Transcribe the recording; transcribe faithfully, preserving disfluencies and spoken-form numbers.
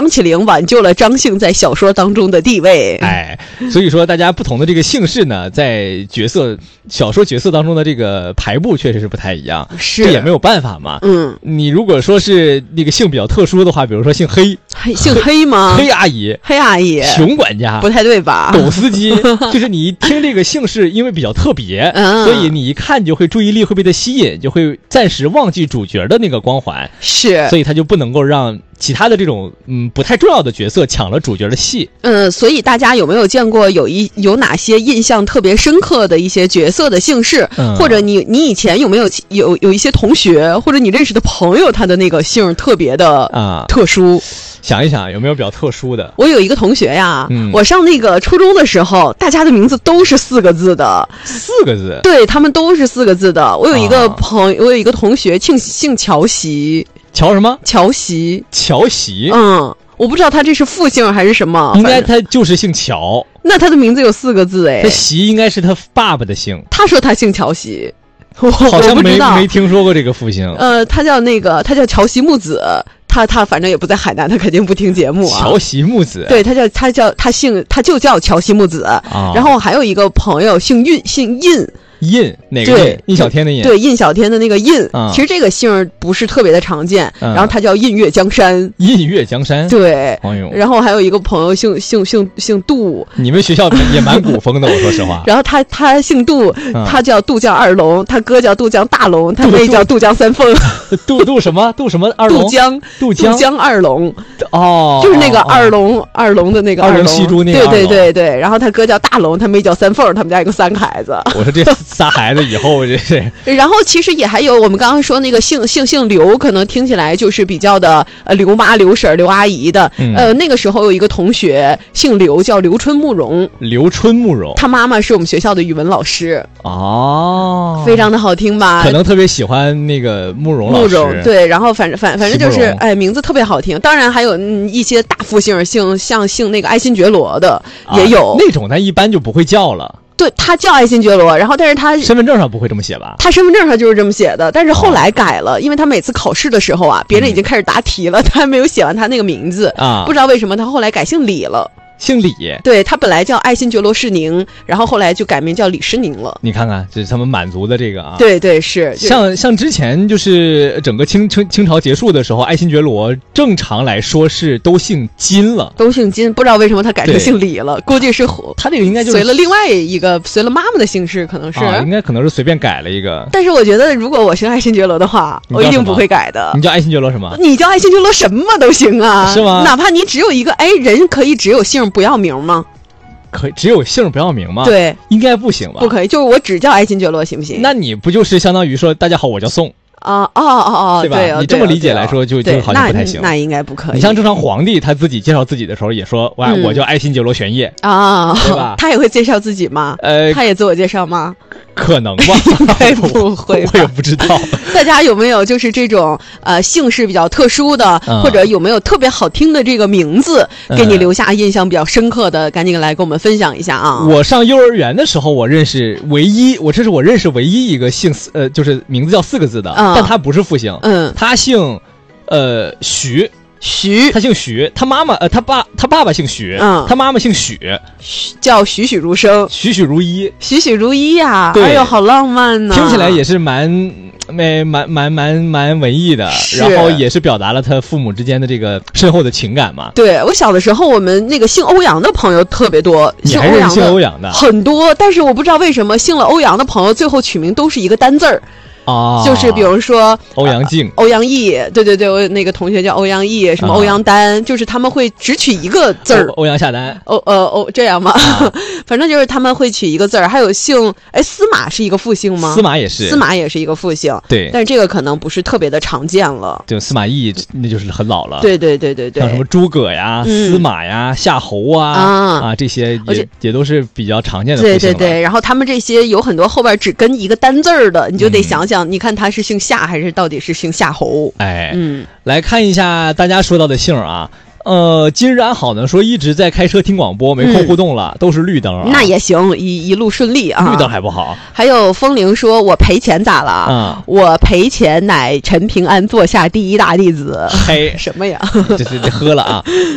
张起灵挽救了张姓在小说当中的地位。 哎，所以说大家不同的这个姓氏呢，在角色小说角色当中的这个排布确实是不太一样， 是这也没有办法嘛。 嗯， 你如果说是那个姓比较特殊的话，比如说姓黑， 黑姓黑吗？ 黑阿姨、 黑阿姨、 熊管家， 不太对吧？ 狗司机，就是你一听这个姓氏，因为比较特别， 嗯， 所以你一看就会注意力会被它吸引，就会暂时忘记主角的那个光环， 是， 所以他就不能够让其他的这种嗯不太重要的角色抢了主角的戏。 嗯，所以大家有没有见过有一有哪些印象特别深刻的一些角色的姓氏？嗯，或者你你以前有没有有有一些同学或者你认识的朋友，他的那个姓特别的啊特殊？ 想一想有没有比较特殊的？ 我有一个同学呀， 嗯， 我上那个初中的时候，大家的名字都是四个字的， 四个字， 对他们都是四个字的。我有一个朋友，啊、我有一个同学姓姓乔席， 乔什么？ 乔席， 乔席， 嗯，我不知道他这是复姓还是什么， 应该他就是姓乔。 那他的名字有四个字哎， 他席应该是他爸爸的姓。 他说他姓乔席， 我好像没没听说过这个复姓。 呃，他叫那个，他叫乔席木子。他他反正也不在海南，他肯定不听节目啊。 乔席木子， 对，他叫他叫他姓他就叫乔席木子、啊。然后还有一个朋友姓运，姓印。 印哪个印？印小天的印。 对，印小天的那个印、 嗯。 其实这个姓不是特别的常见。 嗯、 然后他叫印月江山。 印月江山。 对。 哎呦。 然后还有一个朋友姓姓姓姓杜。 你们学校也蛮古风的，我说实话。 然后他他姓杜、嗯，他叫杜江二龙，他哥叫杜江大龙，他妹叫杜江三凤。 杜杜什么？杜什么二龙？ 杜江杜江杜江二龙。 哦。 就是那个二龙、哦、二龙的那个二龙戏珠那个二龙。 对对对对。然后他哥叫大龙，他妹叫三凤，他们家有三个孩子。 我说这仨孩子以后。这是， 然后其实也还有我们刚刚说那个姓姓姓刘，可能听起来就是比较的呃刘妈刘婶刘阿姨的、嗯、呃那个时候有一个同学姓刘，叫刘春慕容。 刘春慕容， 他妈妈是我们学校的语文老师哦， 非常的好听吧？ 可能特别喜欢那个慕容老师。 慕容对，然后反正反反正就是哎名字特别好听。当然还有、嗯、一些大复姓，姓像姓那个爱新觉罗的、啊、也有， 那种他一般就不会叫了。 对，他叫爱新觉罗，然后但是他身份证上不会这么写吧？ 他身份证上就是这么写的，但是后来改了，哦、因为他每次考试的时候啊，别人已经开始答题了，嗯、他还没有写完他那个名字啊，不知道为什么他后来改姓李了。 姓李， 对，他本来叫爱新觉罗世宁，然后后来就改名叫李世宁了。 你看看，这是他们满族的这个啊。 对对是， 像像之前就是整个清清清朝结束的时候，爱新觉罗正常来说是都姓金了， 都姓金，不知道为什么他改成姓李了，估计是他这个应该就是随了另外一个随了妈妈的姓氏，可能是、 啊、应该可能是随便改了一个。 但是我觉得如果我姓爱新觉罗的话，我一定不会改的。 你叫爱新觉罗什么？ 你叫爱新觉罗什么都行啊， 是吗？ 哪怕你只有一个，哎，人可以只有姓不要名吗？ 可以只有姓不要名吗？ 对， 应该不行吧？ 不可以，就是我只叫爱新觉罗行不行？ 那你不就是相当于说大家好，我叫宋啊？哦哦哦， 对吧？ 对哦、 你这么理解来说就，就就好像不太行。 那, 那应该不可以。 你像正常皇帝他自己介绍自己的时候也说，哇，嗯、我叫爱新觉罗玄烨啊， 对吧？ 他也会介绍自己吗？ 呃， 他也自我介绍吗？ 可能吧， 应该不会吧， 我也不知道。 大家有没有就是这种呃姓氏比较特殊的、嗯，或者有没有特别好听的这个名字，给你留下印象比较深刻的，嗯、赶紧来跟我们分享一下啊！ 我上幼儿园的时候，我认识唯一，我这是我认识唯一一个姓呃，就是名字叫四个字的，嗯、但他不是复姓， 嗯， 他姓呃徐。 徐， 他姓徐，他妈妈呃，他爸他爸爸姓徐，嗯，他妈妈姓许， 叫栩栩如生， 栩栩如一， 栩栩如一呀、啊！哎呦，好浪漫呢、啊！ 听起来也是蛮蛮蛮蛮蛮蛮文艺的，然后也是表达了他父母之间的这个深厚的情感嘛。 对，我小的时候，我们那个姓欧阳的朋友特别多， 你还认识姓欧阳的很多，但是我不知道为什么姓了欧阳的朋友最后取名都是一个单字儿。 啊， 就是比如说欧阳靖、 呃、欧阳毅，对对对，我那个同学叫欧阳毅，什么欧阳丹，啊、就是他们会只取一个字儿。 欧阳夏丹， 欧呃欧这样吗？啊、反正就是他们会取一个字儿。还有姓，哎，司马是一个复姓吗？ 司马也是， 司马也是一个复姓。 对， 但是这个可能不是特别的常见了。 就司马懿，那就是很老了。 对对对对对， 像什么诸葛呀、嗯、司马呀、夏侯啊啊, 啊这些也也都是比较常见的复姓。 对对对，然后他们这些有很多后边只跟一个单字儿的，你就得想想，嗯、你看他是姓夏还是到底是姓夏侯？ 哎， 嗯， 来看一下大家说到的姓啊。呃，今日安好呢，说一直在开车听广播，没空互动了，嗯、都是绿灯、啊。 那也行，一一路顺利啊。 绿灯还不好。 还有风铃说，我赔钱咋了？ 嗯， 我赔钱乃陈平安座下第一大弟子。 嘿， 什么呀？ 这这这喝了啊。